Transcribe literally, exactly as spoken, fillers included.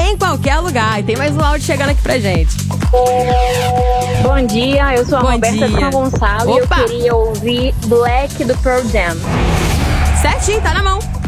em qualquer lugar. E tem mais um áudio chegando aqui pra gente. Bom dia, eu sou a Bom Roberta dia. São Gonçalo. Opa. E eu queria ouvir Black do Pearl Jam. Certinho, tá na mão.